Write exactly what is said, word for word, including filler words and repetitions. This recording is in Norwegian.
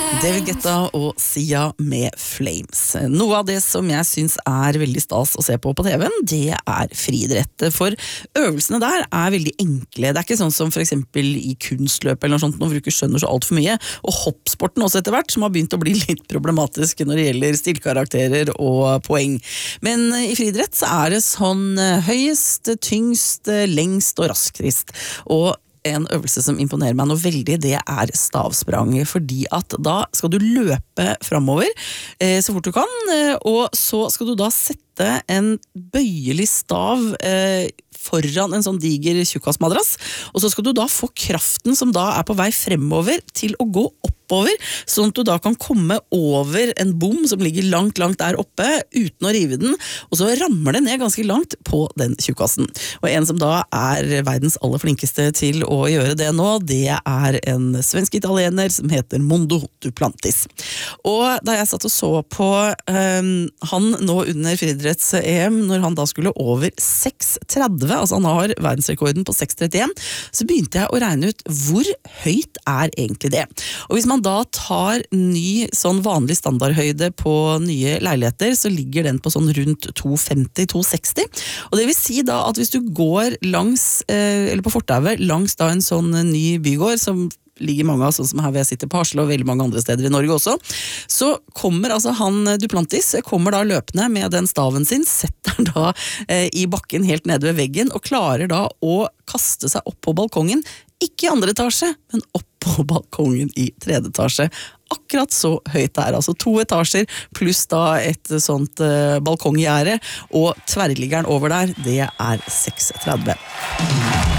David Guetta og Sia med Flames. Noe av det som jeg synes er veldig stas å se på på T V-en, det er friidrett. For øvelsene der er veldig enkle. Det er ikke sånn som for eksempel i kunstløp eller noe sånt, når du ikke skjønner så alt for mye. Og hoppsporten også etter hvert, som har begynt å bli litt problematisk når det gjelder stilkarakterer og poeng. Men i friidrett så er det sånn høyest, tyngst, lengst og raskest. Og en øvelse som imponerer meg noe veldig, det er stavsprang, fordi at da skal du løpe fremover eh, så fort du kan, eh, og så skal du da sette en bøyelig stav eh, foran en sånn diger tjukkasmadrass, og så skal du da få kraften som da er på vei fremover til å gå oppover, sånn at du da kan komme over en bom som ligger langt, langt der oppe, uten å rive den, og så rammer det ned ganske langt på den tjukkassen. Og en som da er verdens aller flinkeste til å gjøre det nå, det er en svensk-italiener som heter Mondo Duplantis. Og da jeg satt og så på um, han nå under friidretts-E M, når han da skulle over seks tretti, altså han har verdensrekorden på seks trettien, så begynte jeg å regne ut hvor høyt er egentlig det. Og hvis man da tar ny sånn vanlig standardhøyde på nye leiligheter, så ligger den på sånn rundt to femti til to seksti. Og det vil si da at hvis du går langs, eh, eller på fortauet, langs da en sånn ny bygård, som ligger mange av, sånn som her ved jeg sitter på Hasle og veldig mange andre steder i Norge også, så kommer altså han Duplantis, kommer da løpende med den staven sin, setter da eh, i bakken helt nede ved veggen, og klarer da å kaste seg opp på balkongen, ikke i andre etasje, men opp på balkongen i tredje etasje. Akkurat så høyt det er, altså to etasjer, pluss da et sånt eh, balkonggjerde, og tverrliggeren over der, det er seks tretti.